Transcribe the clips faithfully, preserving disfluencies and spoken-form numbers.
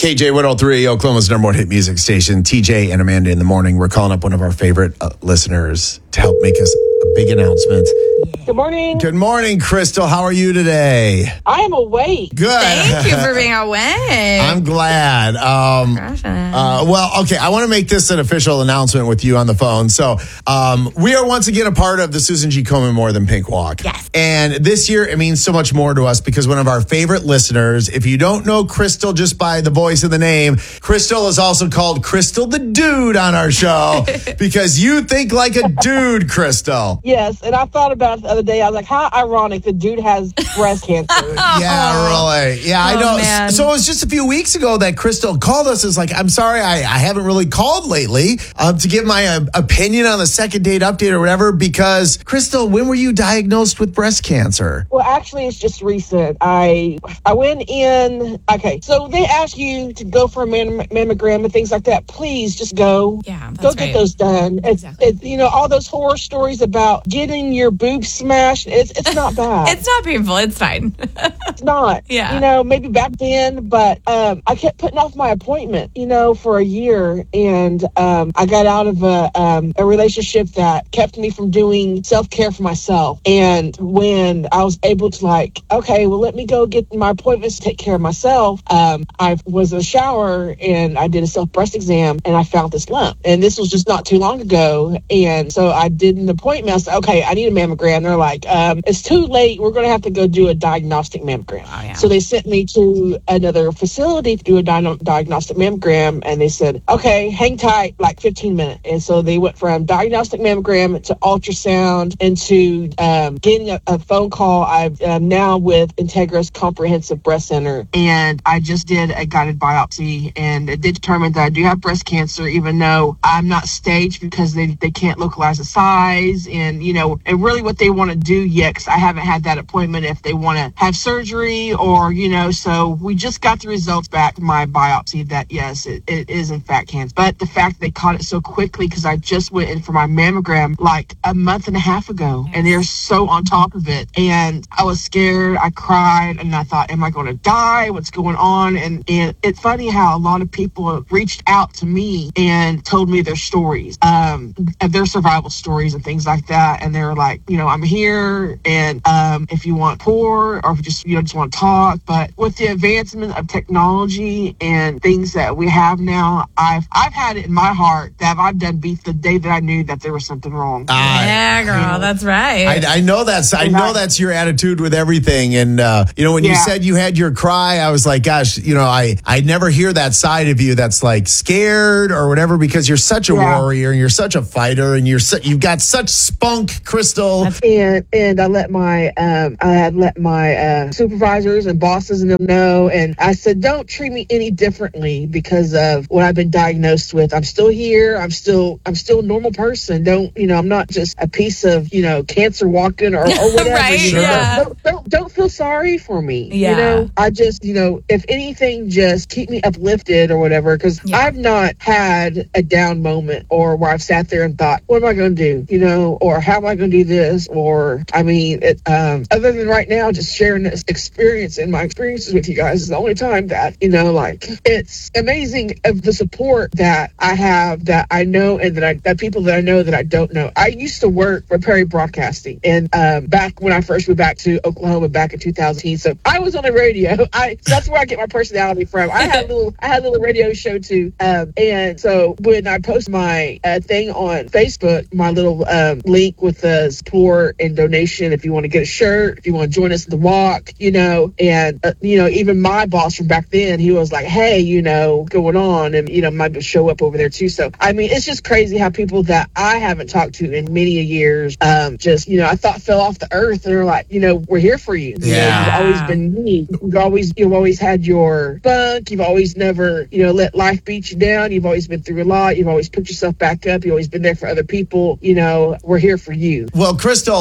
K J one oh three, Oklahoma's number one hit music station. T J and Amanda in the morning. We're calling up one of our favorite uh, listeners to help make us a big announcement. Good morning. Good morning, Crystal. How are you today? I am awake. Good. Thank you for being awake. I'm glad. Um, uh, well, okay, I want to make this an official announcement with you on the phone. So um, we are once again a part of the Susan G. Komen More Than Pink Walk. Yes. And this year, it means so much more to us because one of our favorite listeners, if you don't know Crystal just by the voice of the name, Crystal is also called Crystal the Dude on our show because you think like a dude, Crystal. Yes, and I thought about it the other day. I was like, how ironic the dude has breast cancer. Yeah, really. Yeah, I Oh, know. man. So it was just a few weeks ago that Crystal called us. It's like, I'm sorry, I, I haven't really called lately um, to give my uh, opinion on the second date update or whatever because, Crystal, when were you diagnosed with breast cancer? Well, actually, it's just recent. I I went in. Okay, so they ask you to go for a mam- mammogram and things like that. Please just go. Yeah, that's go get right. those done. It's, Exactly. it's, you know, all those horror stories about getting your boobs smashed. It's it's not bad. It's not painful. It's fine. It's not. Yeah. You know, maybe back then, but um, I kept putting off my appointment, you know, for a year. And um, I got out of a, um, a relationship that kept me from doing self-care for myself. And when I was able to like, okay, well, let me go get my appointments to take care of myself, um, I was in the shower and I did a self-breast exam and I found this lump. And this was just not too long ago. And so I did an appointment. I said, okay, I need a mammogram. They're like, um, it's too late. We're going to have to go do a diagnostic mammogram. Oh, yeah. So they sent me to another facility to do a di- diagnostic mammogram. And they said, okay, hang tight, like fifteen minutes. And so they went from diagnostic mammogram to ultrasound into um, getting a, a phone call. I'm um, now with Integris Comprehensive Breast Center. And I just did a guided biopsy. And it did determine that I do have breast cancer, even though I'm not staged because they, they can't localize the size. And, you know, and really what they want to do yet, because I haven't had that appointment, if they want to have surgery or, you know, so we just got the results back from my biopsy that, yes, it, it is in fact cancer. But the fact they caught it so quickly, because I just went in for my mammogram like a month and a half ago, and they're so on top of it. And I was scared. I cried, and I thought, am I going to die? What's going on? And, and it's funny how a lot of people reached out to me and told me their stories, um, their survival stories and things like that. And they were like, you know, I'm here, and um, if you want pour or if you just you know just want to talk. But with the advancement of technology and things that we have now, I've I've had it in my heart that I've done beat the day that I knew that there was something wrong. Ah, Yeah, girl. That's right. I, I know that's I know that's your attitude with everything, and uh, you know when you Yeah. said you had your cry, I was like, gosh, you know, I I never hear that side of you that's like scared or whatever because you're such a Yeah. warrior and you're such a fighter and you're su- you've got such spunk, Crystal. And and I let my um I had let my uh, supervisors and bosses and them know, and I said, don't treat me any differently because of what I've been diagnosed with. I'm still here. I'm still I'm still a normal person. Don't you know? I'm not just a piece of you know cancer walking or, or whatever. Right, you know? yeah. Don't, don't don't feel sorry for me. Yeah. You know, I just you know if anything, just keep me uplifted or whatever, because Yeah. I've not had a down moment or where I've sat there and thought, what am I going to do? You know, or how am I going to do this? Or I mean, it, um, other than right now, just sharing this experience and my experiences with you guys is the only time that, you know, like it's amazing of the support that I have, that I know, and that I, that people that I know that I don't know. I used to work for Perry Broadcasting, and um, back when I first moved back to Oklahoma back in two thousand, so I was on the radio. I that's where I get my personality from. I had a little, I had a little radio show too, um, and so when I post my uh, thing on Facebook, my little um, link with the support and donation, if you want to get a shirt, if you want to join us at the walk, you know, and uh, you know, even my boss from back then, he was like, hey, you know, what's going on, and you know, might show up over there too. So I mean, it's just crazy how people that I haven't talked to in many a years, um, just you know, I thought fell off the earth, and they're like, you know, we're here for you. You know, Yeah. you've always been me. You've always you've always had your bunk. You've always never, you know, let life beat you down. You've always been through a lot. You've always picked yourself back up. You've always been there for other people. You know, we're here for you. Well, Crystal,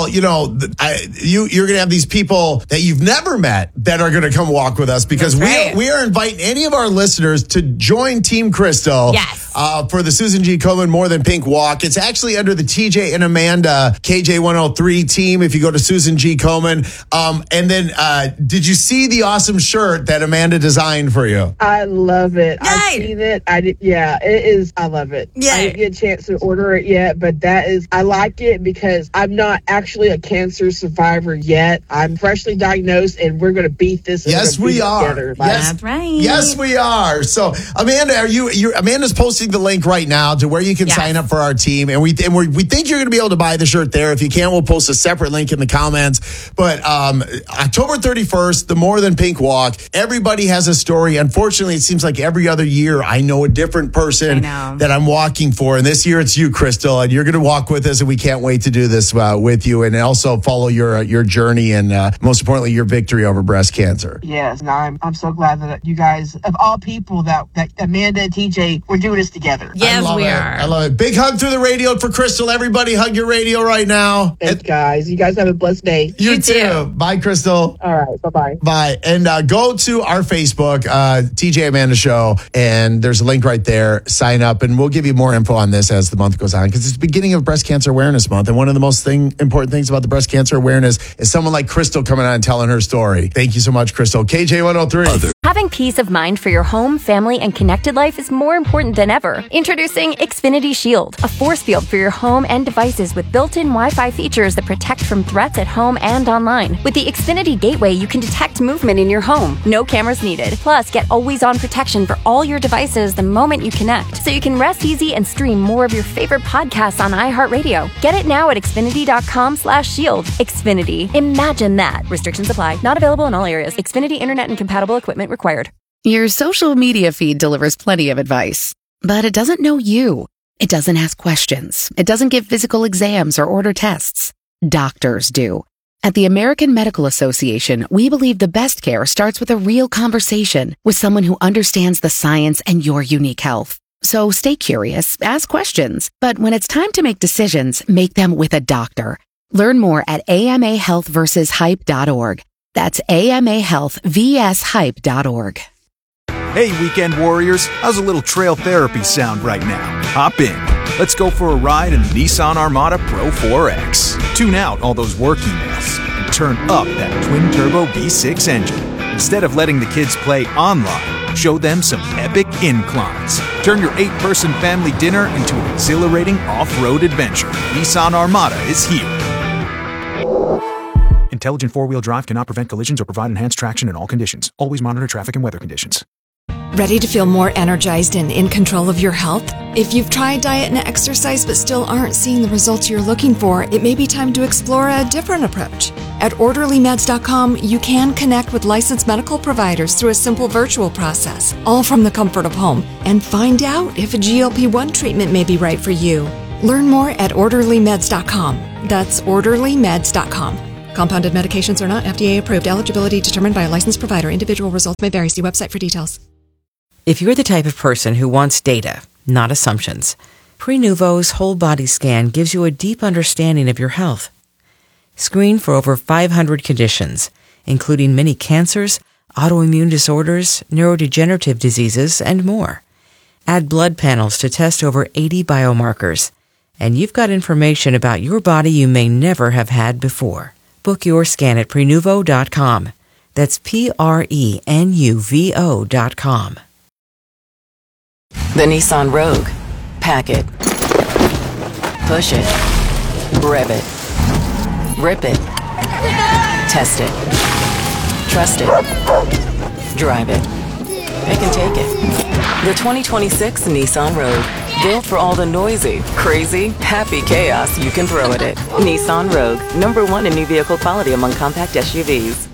Crystal, you know, I, you, you're going to have these people that you've never met that are going to come walk with us because we, right. are, we are inviting any of our listeners to join Team Crystal. Yes. Uh, for the Susan G. Komen More Than Pink Walk. It's actually under the T J and Amanda K J one oh three team if you go to Susan G. Komen. Um, and then uh, did you see the awesome shirt that Amanda designed for you? I love it. Yay. I've seen it. I did, yeah, it is. I love it. Yay. I didn't get a chance to order it yet, but that is, I like it because I'm not actually a cancer survivor yet. I'm freshly diagnosed and we're going to beat this. Yes, we are. Together. Yes, That's right. Yes, we are. So, Amanda, are you? You're, Amanda's posting the link right now to where you can yes. sign up for our team, and we and we're, we think you're going to be able to buy the shirt there. If you can't, we'll post a separate link in the comments. But um, October thirty-first, the More Than Pink Walk. Everybody has a story. Unfortunately, it seems like every other year I know a different person that I'm walking for, and this year it's you, Crystal, and you're going to walk with us, and we can't wait to do this uh, with you, and also follow your uh, your journey and uh, most importantly your victory over breast cancer. Yes, and I'm I'm so glad that you guys, of all people, that that Amanda and T J, we're doing this together. Yes, we it. are. I love it. Big hug through the radio for Crystal. Everybody, hug your radio right now. Thanks, and, guys. You guys have a blessed day. You, You too. too. Bye, Crystal. All right. Bye bye. Bye. And uh, go to our Facebook, uh, T J Amanda Show, and there's a link right there. Sign up, and we'll give you more info on this as the month goes on because it's the beginning of Breast Cancer Awareness Month. And one of the most thing, important things about the breast cancer awareness is someone like Crystal coming on and telling her story. Thank you so much, Crystal. K J one oh three. Other. Having peace of mind for your home, family, and connected life is more important than ever. Introducing Xfinity Shield, a force field for your home and devices with built-in Wi-Fi features that protect from threats at home and online. With the Xfinity Gateway, you can detect movement in your home. No cameras needed. Plus, get always-on protection for all your devices the moment you connect, so you can rest easy and stream more of your favorite podcasts on iHeartRadio. Get it now at Xfinity.com slash shield. Xfinity. Imagine that. Restrictions apply. Not available in all areas. Xfinity Internet and compatible equipment required. Your social media feed delivers plenty of advice, but it doesn't know you. It doesn't ask questions. It doesn't give physical exams or order tests. Doctors do. At the American Medical Association, we believe the best care starts with a real conversation with someone who understands the science and your unique health. So stay curious, ask questions, but when it's time to make decisions, make them with a doctor. Learn more at A M A health versus hype dot org. That's A M A health versus hype dot org. Hey, weekend warriors, how's a little trail therapy sound right now? Hop in. Let's go for a ride in the Nissan Armada Pro four X. Tune out all those work emails and turn up that twin-turbo V six engine. Instead of letting the kids play online, show them some epic inclines. Turn your eight-person family dinner into an exhilarating off-road adventure. Nissan Armada is here. Intelligent four-wheel drive cannot prevent collisions or provide enhanced traction in all conditions. Always monitor traffic and weather conditions. Ready to feel more energized and in control of your health? If you've tried diet and exercise but still aren't seeing the results you're looking for, it may be time to explore a different approach. At orderly meds dot com, you can connect with licensed medical providers through a simple virtual process, all from the comfort of home, and find out if a G L P one treatment may be right for you. Learn more at orderly meds dot com. That's orderly meds dot com. Compounded medications are not F D A approved. Eligibility determined by a licensed provider. Individual results may vary. See website for details. If you're the type of person who wants data, not assumptions, Prenuvo's whole body scan gives you a deep understanding of your health. Screen for over five hundred conditions, including many cancers, autoimmune disorders, neurodegenerative diseases, and more. Add blood panels to test over eighty biomarkers, and you've got information about your body you may never have had before. Book your scan at Prenuvo dot com. That's P R E N U V O dot com. The Nissan Rogue. Pack it. Push it. Rev it. Rip it. Test it. Trust it. Drive it. Pick and take it. The twenty twenty-six Nissan Rogue. Built for all the noisy, crazy, happy chaos you can throw at it. Nissan Rogue. Number one in new vehicle quality among compact S U Vs.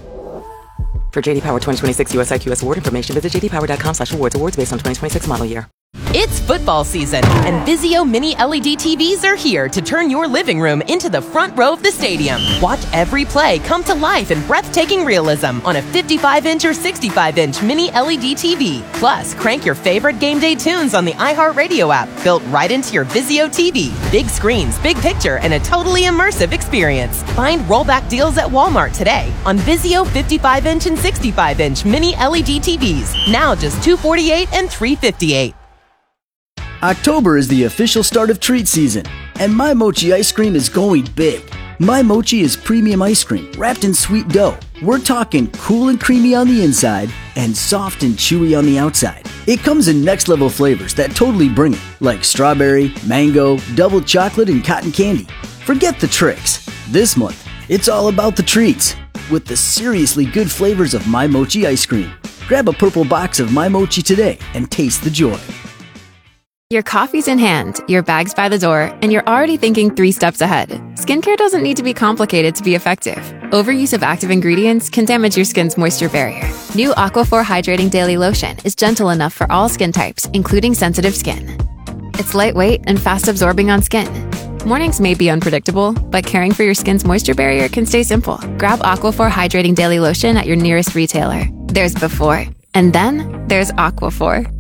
For J D Power twenty twenty-six U S I Q S award information, visit j d power dot com slash awards. Awards based on twenty twenty-six model year. It's football season, and Vizio Mini L E D T Vs are here to turn your living room into the front row of the stadium. Watch every play come to life in breathtaking realism on a fifty-five inch or sixty-five inch Mini L E D T V. Plus, crank your favorite game day tunes on the iHeartRadio app, built right into your Vizio T V. Big screens, big picture, and a totally immersive experience. Find rollback deals at Walmart today on Vizio fifty-five inch and sixty-five inch Mini L E D T Vs. Now just two hundred forty-eight dollars and three hundred fifty-eight dollars. October is the official start of treat season, and My Mochi ice cream is going big. My Mochi is premium ice cream wrapped in sweet dough. We're talking cool and creamy on the inside and soft and chewy on the outside. It comes in next level flavors that totally bring it, like strawberry, mango, double chocolate, and cotton candy. Forget the tricks. This month, it's all about the treats with the seriously good flavors of My Mochi ice cream. Grab a purple box of My Mochi today and taste the joy. Your coffee's in hand, your bag's by the door, and you're already thinking three steps ahead. Skincare doesn't need to be complicated to be effective. Overuse of active ingredients can damage your skin's moisture barrier. New Aquaphor Hydrating Daily Lotion is gentle enough for all skin types, including sensitive skin. It's lightweight and fast absorbing on skin. Mornings may be unpredictable, but caring for your skin's moisture barrier can stay simple. Grab Aquaphor Hydrating Daily Lotion at your nearest retailer. There's before, and then there's Aquaphor.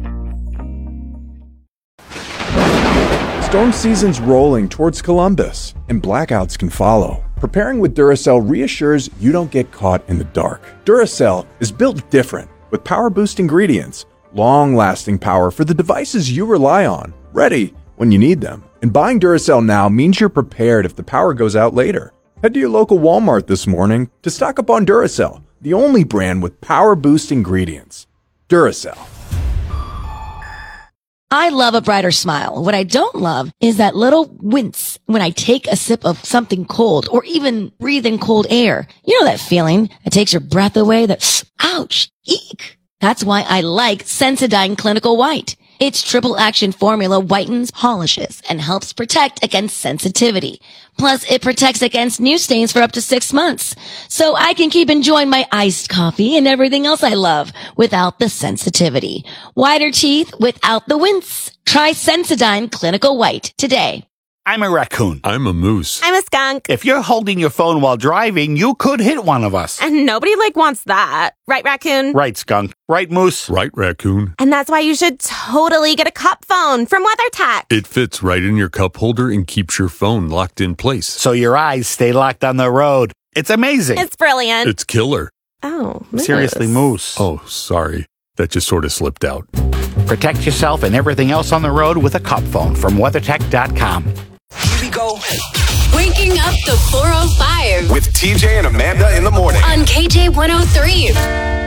Storm season's rolling towards Columbus, and blackouts can follow. Preparing with Duracell reassures you don't get caught in the dark. Duracell is built different, with power-boost ingredients, long-lasting power for the devices you rely on, ready when you need them. And buying Duracell now means you're prepared if the power goes out later. Head to your local Walmart this morning to stock up on Duracell, the only brand with power-boost ingredients. Duracell. I love a brighter smile. What I don't love is that little wince when I take a sip of something cold or even breathe in cold air. You know that feeling that takes your breath away, that ouch, eek. That's why I like Sensodyne Clinical White. Its triple action formula whitens, polishes, and helps protect against sensitivity. Plus, it protects against new stains for up to six months. So I can keep enjoying my iced coffee and everything else I love without the sensitivity. Whiter teeth without the wince. Try Sensodyne Clinical White today. I'm a raccoon. I'm a moose. I'm a skunk. If you're holding your phone while driving, you could hit one of us. And nobody, like, wants that. Right, raccoon? Right, skunk. Right, moose? Right, raccoon. And that's why you should totally get a cup phone from WeatherTech. It fits right in your cup holder and keeps your phone locked in place. So your eyes stay locked on the road. It's amazing. It's brilliant. It's killer. Oh, moose. Seriously, moose. Oh, sorry. That just sort of slipped out. Protect yourself and everything else on the road with a cup phone from weathertech dot com. Here we go. Waking up the four oh five with T J and Amanda in the morning on K J one oh three.